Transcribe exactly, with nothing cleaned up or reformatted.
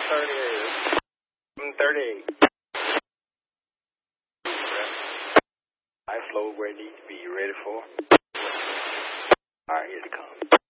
thirty-eight. seven thirty-eight. Nice load where it needs to be. You ready for? All right, here it comes.